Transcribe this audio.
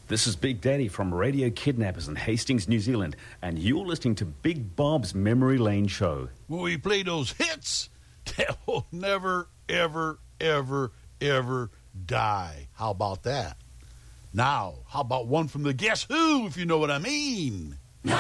This is Big Daddy from Radio Kidnappers in Hastings, New Zealand, and you're listening to Big Bob's Memory Lane Show. When we play those hits that will never, ever, ever, ever die. How about that? Now, how about one from the Guess Who, if you know what I mean?